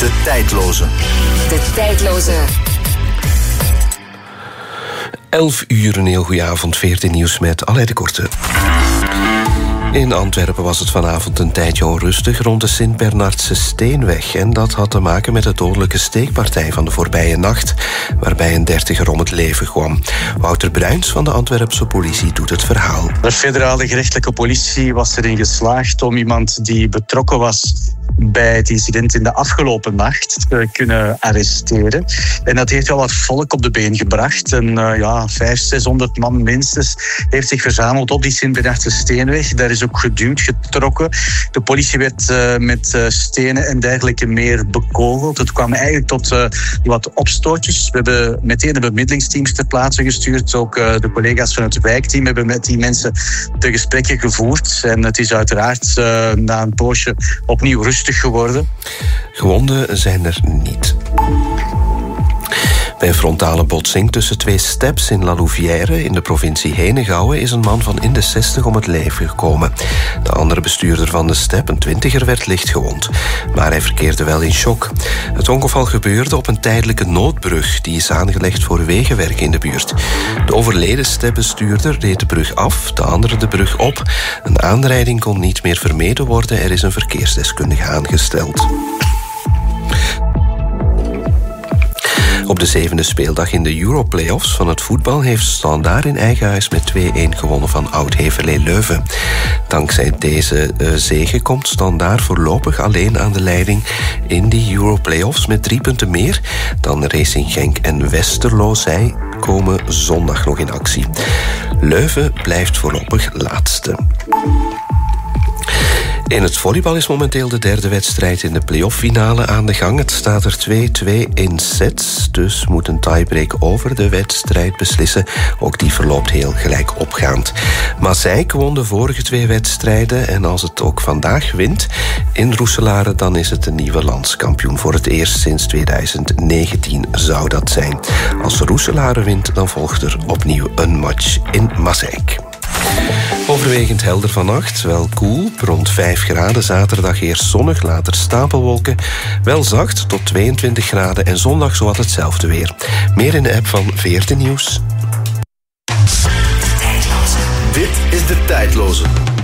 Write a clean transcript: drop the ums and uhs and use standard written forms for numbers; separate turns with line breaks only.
De Tijdloze.
De Tijdloze.
11 uur, een heel goede avond. 14 nieuws met Aleid de Korte. In Antwerpen was het vanavond een tijdje onrustig rond de Sint-Bernardse Steenweg. En dat had te maken met de dodelijke steekpartij van de voorbije nacht, waarbij een 30er om het leven kwam. Wouter Bruins van de Antwerpse politie doet het verhaal.
De federale gerechtelijke politie was erin geslaagd om iemand die betrokken was bij het incident in de afgelopen nacht te kunnen arresteren. En dat heeft wel wat volk op de been gebracht. En 500-600 man minstens heeft zich verzameld op die Sint-Bernardse Steenweg. Daar is ook geduwd, getrokken. De politie werd met stenen en dergelijke meer bekogeld. Het kwam eigenlijk tot wat opstootjes. We hebben meteen de bemiddelingsteams ter plaatse gestuurd. Ook de collega's van het wijkteam hebben met die mensen de gesprekken gevoerd. En het is uiteraard na een poosje opnieuw rustig geworden.
Gewonden zijn er niet. Bij een frontale botsing tussen twee steps in La Louvière in de provincie Henegouwen is een man van in de 60 om het leven gekomen. De andere bestuurder van de step, een 20er, werd licht gewond. Maar hij verkeerde wel in shock. Het ongeval gebeurde op een tijdelijke noodbrug die is aangelegd voor wegenwerk in de buurt. De overleden stepbestuurder reed de brug af, de andere de brug op. Een aanrijding kon niet meer vermeden worden. Er is een verkeersdeskundige aangesteld. Op de 7e speeldag in de Europlayoffs van het voetbal heeft Standaard in eigen huis met 2-1 gewonnen van Oud-Heverlee Leuven. Dankzij deze zege komt Standaard voorlopig alleen aan de leiding in die Europlayoffs met 3 punten meer dan Racing Genk en Westerlo. Zij komen zondag nog in actie. Leuven blijft voorlopig laatste. In het volleybal is momenteel de derde wedstrijd in de play-off-finale aan de gang. Het staat er 2-2 in sets, dus moet een tiebreak over de wedstrijd beslissen. Ook die verloopt heel gelijk opgaand. Maaseik won de vorige 2 wedstrijden en als het ook vandaag wint in Roeselare, dan is het een nieuwe landskampioen. Voor het eerst sinds 2019 zou dat zijn. Als Roeselare wint, dan volgt er opnieuw een match in Maaseik. Overwegend helder vannacht, wel koel, rond 5 graden. Zaterdag eerst zonnig, later stapelwolken. Wel zacht, tot 22 graden en zondag zowat hetzelfde weer. Meer in de app van VRT Nieuws.
Dit is De Tijdloze.